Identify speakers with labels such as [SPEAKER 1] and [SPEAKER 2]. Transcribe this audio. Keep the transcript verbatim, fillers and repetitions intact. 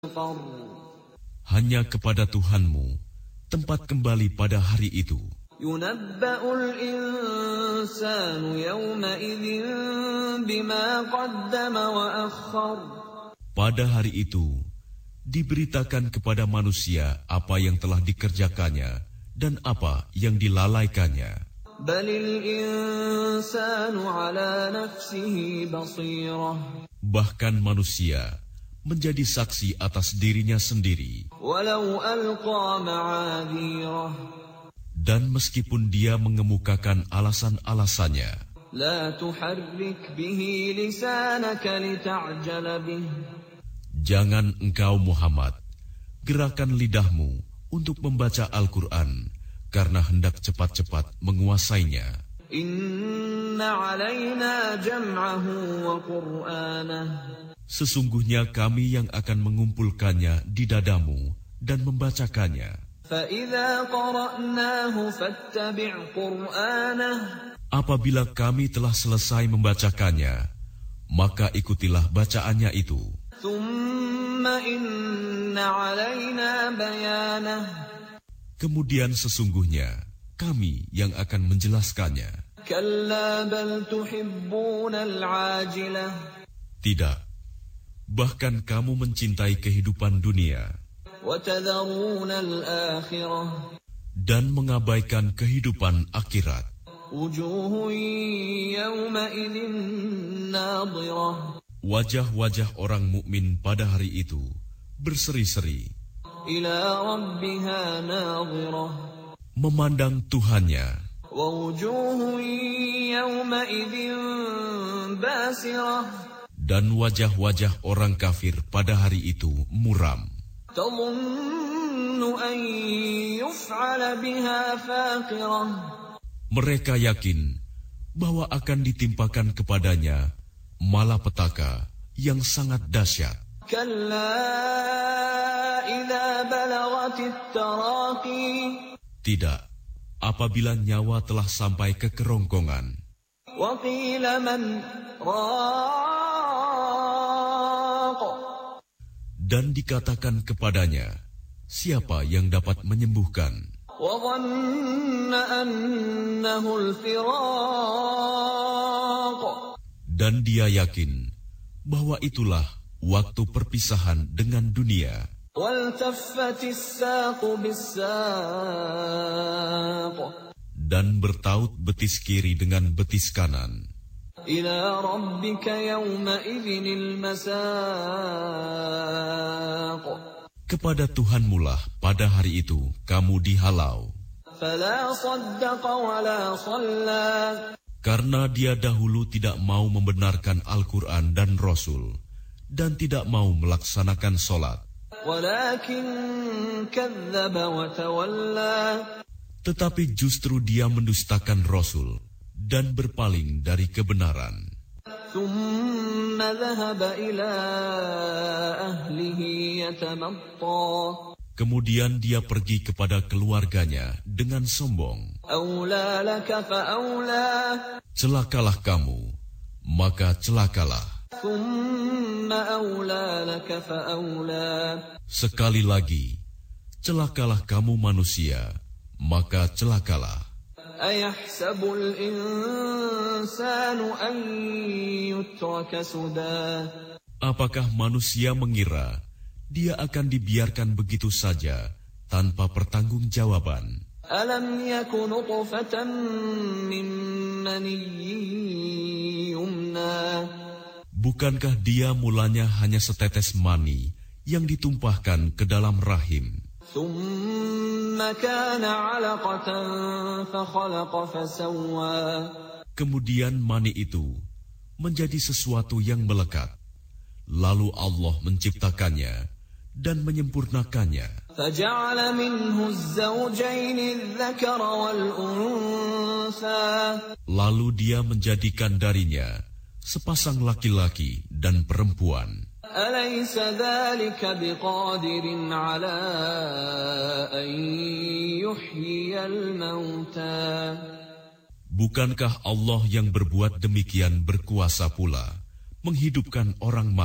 [SPEAKER 1] Hanya kepada Tuhanmu tempat kembali pada hari itu.
[SPEAKER 2] Yunabba'ul insanu yawma'idhin bima qaddama wa akhkhar.
[SPEAKER 1] Pada hari itu diberitakan kepada manusia apa yang telah dikerjakannya dan apa yang dilalaikannya.
[SPEAKER 2] Balil insanu ala nafsihi basirah.
[SPEAKER 1] Bahkan manusia menjadi saksi atas dirinya sendiri.
[SPEAKER 2] Walau alqa ma'adhirah.
[SPEAKER 1] Dan meskipun dia mengemukakan alasan-alasannya,
[SPEAKER 2] La tuharrik bihi lisanaka lita'jala bih.
[SPEAKER 1] Jangan engkau Muhammad gerakan lidahmu untuk membaca Al-Quran karena hendak cepat-cepat menguasainya.
[SPEAKER 2] Inna alaina jam'ahu wa qur'anah.
[SPEAKER 1] Sesungguhnya kami yang akan mengumpulkannya di dadamu dan membacakannya.
[SPEAKER 2] فَإِذَا قَرَأْنَاهُ فَاتَّبِعْ قُرْآنَهُ.
[SPEAKER 1] Apabila kami telah selesai membacakannya, maka ikutilah bacaannya itu.
[SPEAKER 2] ثُمَّ إِنَّ عَلَيْنَا بَيَانَهُ.
[SPEAKER 1] Kemudian sesungguhnya kami yang akan menjelaskannya.
[SPEAKER 2] كَلَّا بَلْ تُحِبُّونَ الْعَاجِلَةَ.
[SPEAKER 1] Tidak, bahkan kamu mencintai kehidupan dunia
[SPEAKER 2] وَتَذَرُونَ الْآخِرَةَ.
[SPEAKER 1] dan mengabaikan kehidupan akhirat.
[SPEAKER 2] وُجُوهٌ يَوْمَئِذٍ نَاضِرَةٌ.
[SPEAKER 1] Wajah-wajah orang mukmin pada hari itu berseri-seri,
[SPEAKER 2] إِلَى رَبِّهَا نَاظِرَةٌ.
[SPEAKER 1] memandang Tuhannya.
[SPEAKER 2] وَوُجُوهٌ يَوْمَئِذٍ بَاسِرَةٌ.
[SPEAKER 1] Dan wajah-wajah orang kafir pada hari itu muram.
[SPEAKER 2] تَظُنُّ أَن يُفْعَلَ بِهَا فَاقِرَةٌ.
[SPEAKER 1] Mereka yakin bahwa akan ditimpakan kepadanya malapetaka yang sangat dahsyat.
[SPEAKER 2] كَلَّا إِذَا بَلَغَتِ التَّرَاقِي.
[SPEAKER 1] Tidak, apabila nyawa telah sampai ke kerongkongan.
[SPEAKER 2] وَقِيلَ مَنْ رَاقٍ.
[SPEAKER 1] Dan dikatakan kepadanya, siapa yang dapat menyembuhkan?
[SPEAKER 2] وَظَنَّ أَنَّهُ الْفِرَاقُ.
[SPEAKER 1] Dan dia yakin bahwa itulah waktu perpisahan dengan dunia.
[SPEAKER 2] وَالْتَفَّتِ السَّاقُ بِالسَّاقِ.
[SPEAKER 1] Dan bertaut betis kiri dengan betis kanan.
[SPEAKER 2] إِلَى رَبِّكَ يَوْمَئِذٍ الْمَسَاقُ.
[SPEAKER 1] Kepada Tuhanmulah pada hari itu kamu dihalau.
[SPEAKER 2] فَلَا صَدَّقَ وَلَا صَلَّى.
[SPEAKER 1] Karena dia dahulu tidak mau membenarkan Al-Quran dan Rasul, dan tidak mau melaksanakan sholat.
[SPEAKER 2] وَلَكِنْ كَذَّبَ وَتَوَلَّى.
[SPEAKER 1] Tetapi justru dia mendustakan Rasul dan berpaling dari kebenaran.
[SPEAKER 2] ثُمَّ ذَهَبَ إِلَى أَهْلِهِ يَتَمَطَّى.
[SPEAKER 1] Kemudian dia pergi kepada keluarganya dengan sombong.
[SPEAKER 2] أَوْلَى لَكَ فَأَوْلَى.
[SPEAKER 1] Celakalah kamu, maka celakalah.
[SPEAKER 2] ثُمَّ أَوْلَى لَكَ فَأَوْلَى.
[SPEAKER 1] Sekali lagi, celakalah kamu manusia, maka celakalah.
[SPEAKER 2] أَيَحْسَبُ الْإِنسَانُ أَن يُتْرَكَ سُدًى.
[SPEAKER 1] Apakah manusia mengira dia akan dibiarkan begitu saja tanpa pertanggungjawaban?
[SPEAKER 2] أَلَمْ يَكُ نُطْفَةً مِّن مَّنِيٍّ يُمْنَىٰ.
[SPEAKER 1] Bukankah dia mulanya hanya setetes mani yang ditumpahkan ke dalam rahim?
[SPEAKER 2] ثُمَّ كَانَ عَلَقَةً فَخَلَقَ فَسَوَّىٰ.
[SPEAKER 1] Kemudian mani itu menjadi sesuatu yang melekat. Lalu Allah menciptakannya dan menyempurnakannya.
[SPEAKER 2] فَجَعَلَ مِنْهُ الزَّوْجَيْنِ الذَّكَرَ وَالْأُنثَىٰ.
[SPEAKER 1] Lalu dia menjadikan darinya sepasang laki-laki dan perempuan.
[SPEAKER 2] أَلَيْسَ ذَلِكَ بِقَادِرٍ عَلَىٰ أَن يُحْيِيَ الْمَوْتَىٰ.
[SPEAKER 1] Bukankah Allah yang berbuat demikian berkuasa pula menghidupkan orang mati?